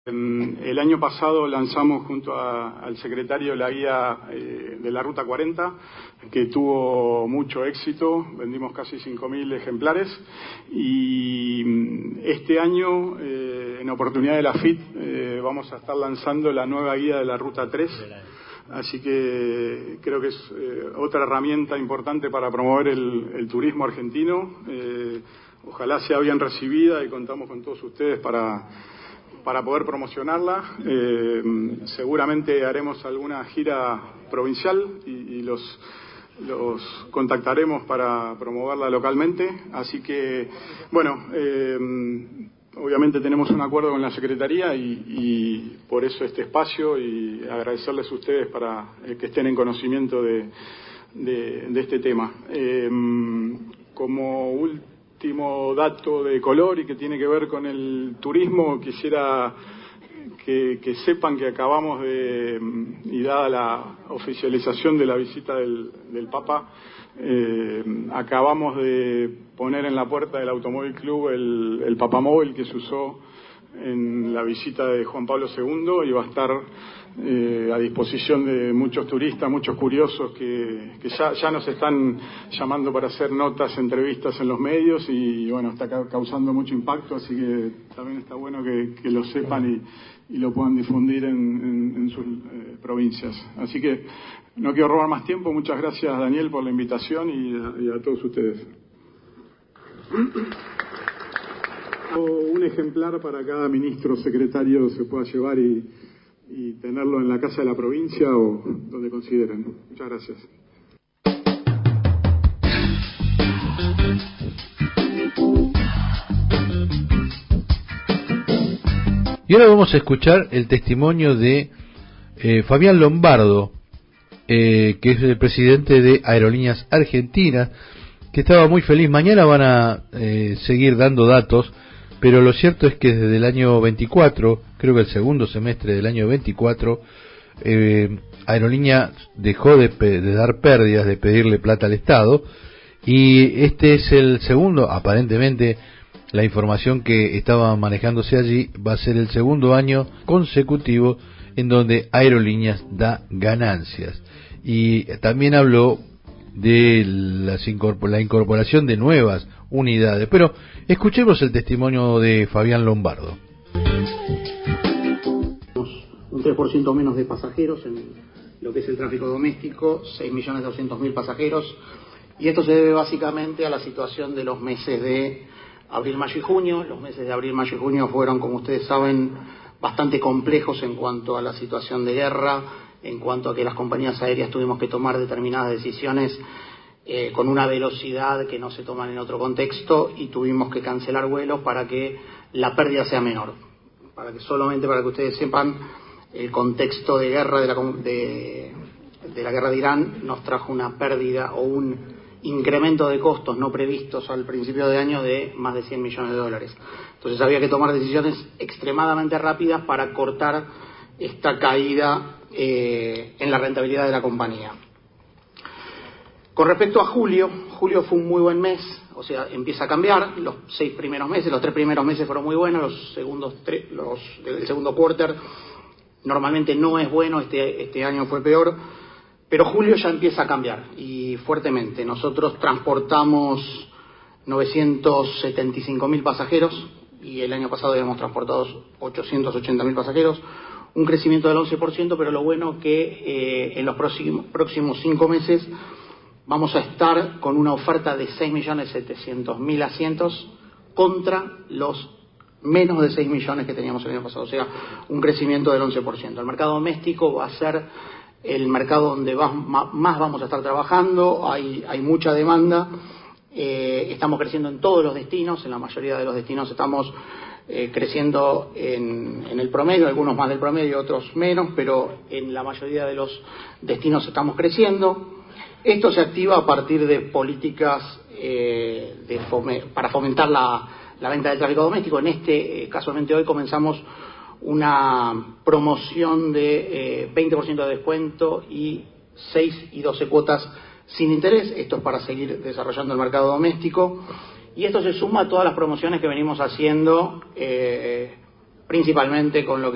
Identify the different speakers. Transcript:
Speaker 1: El año pasado lanzamos junto al secretario la guía de la Ruta 40, que tuvo mucho éxito, vendimos casi 5.000 ejemplares, y este año, en oportunidad de la FIT, vamos a estar lanzando la nueva guía de la Ruta 3, así que creo que es otra herramienta importante para promover el turismo argentino. Ojalá sea bien recibida y contamos con todos ustedes para poder promocionarla. Seguramente haremos alguna gira provincial y los contactaremos para promoverla localmente. Así que, bueno, obviamente tenemos un acuerdo con la Secretaría y por eso este espacio, y agradecerles a ustedes para que estén en conocimiento de este tema. Como último dato de color y que tiene que ver con el turismo, quisiera que sepan que acabamos y dada la oficialización de la visita del Papa, acabamos de poner en la puerta del Automóvil Club el Papamóvil que se usó en la visita de Juan Pablo II, y va a estar a disposición de muchos turistas, muchos curiosos que ya nos están llamando para hacer notas, entrevistas en los medios, y bueno, está causando mucho impacto, así que también está bueno que lo sepan y lo puedan difundir en sus provincias. Así que no quiero robar más tiempo. Muchas gracias, Daniel, por la invitación, y a todos ustedes. Un ejemplar para cada ministro o secretario se pueda llevar y tenerlo en la casa de la provincia o donde consideren. Muchas gracias.
Speaker 2: Y ahora vamos a escuchar el testimonio de Fabián Lombardo, que es el presidente de Aerolíneas Argentinas, que estaba muy feliz. Mañana van a seguir dando datos, pero lo cierto es que desde el año 24, creo que el segundo semestre del año 24, Aerolíneas dejó de dar pérdidas, de pedirle plata al Estado, y este es el segundo, aparentemente, la información que estaba manejándose allí, va a ser el segundo año consecutivo en donde Aerolíneas da ganancias. Y también habló de la incorporación de nuevas unidades. Pero escuchemos el testimonio de Fabián Lombardo.
Speaker 3: Un 3% menos de pasajeros en lo que es el tráfico doméstico, 6.200.000 pasajeros, y esto se debe básicamente a la situación de los meses de abril, mayo y junio. Los meses de abril, mayo y junio fueron, como ustedes saben, bastante complejos en cuanto a la situación de guerra, en cuanto a que las compañías aéreas tuvimos que tomar determinadas decisiones con una velocidad que no se toman en otro contexto, y tuvimos que cancelar vuelos para que la pérdida sea menor. Solamente para que ustedes sepan, el contexto de guerra de la guerra de Irán nos trajo una pérdida o un incremento de costos no previstos al principio de año de más de $100 millones. Entonces había que tomar decisiones extremadamente rápidas para cortar esta caída en la rentabilidad de la compañía. Con respecto a julio fue un muy buen mes, o sea, empieza a cambiar. Los 3 primeros meses fueron muy buenos, el segundo quarter normalmente no es bueno, este año fue peor, pero julio ya empieza a cambiar, y fuertemente. Nosotros transportamos 975.000 pasajeros, y el año pasado habíamos transportado 880.000 pasajeros, un crecimiento del 11%, pero lo bueno que en los próximos 5 meses vamos a estar con una oferta de 6.700.000 asientos contra los menos de 6 millones que teníamos el año pasado, o sea, un crecimiento del 11%. El mercado doméstico va a ser el mercado donde más vamos a estar trabajando, hay mucha demanda, estamos creciendo en todos los destinos, en la mayoría de los destinos estamos creciendo en el promedio, algunos más del promedio, otros menos, pero en la mayoría de los destinos estamos creciendo. Esto se activa a partir de políticas para fomentar la venta del tráfico doméstico. En casualmente hoy comenzamos una promoción de 20% de descuento y 6 y 12 cuotas sin interés. Esto es para seguir desarrollando el mercado doméstico, y esto se suma a todas las promociones que venimos haciendo, principalmente con lo que